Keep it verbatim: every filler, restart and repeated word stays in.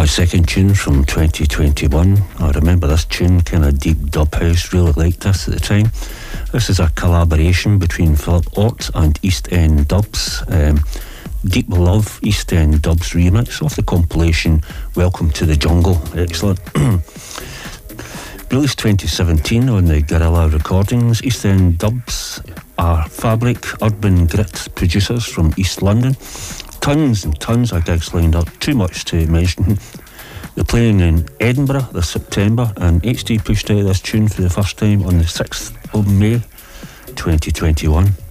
my second tune from twenty twenty-one. I remember this tune, kind of deep dub house, really liked this at the time. This is a collaboration between Philip Ort and East End Dubs. Um, Deep Love East End Dubs remix off the compilation Welcome to the Jungle. Excellent. Released twenty seventeen on the Guerrilla Recordings. East End Dubs are Fabric Urban Grit producers from East London. Tons and tons of gigs lined up, too much to mention. They're playing in Edinburgh this September, and H D pushed out this tune for the first time on the sixth of May twenty twenty-one.